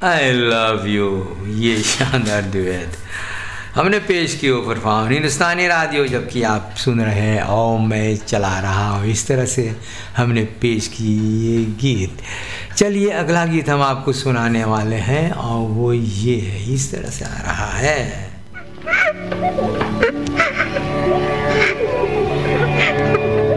I love you, ये शानदार दुएट हमने पेश की परफॉर्म हिंदुस्तानी रेडियो, जबकि आप सुन रहे हैं और मैं चला रहा हूँ। इस तरह से हमने पेश की ये गीत। चलिए अगला गीत हम आपको सुनाने वाले हैं और वो ये है, इस तरह से आ रहा है।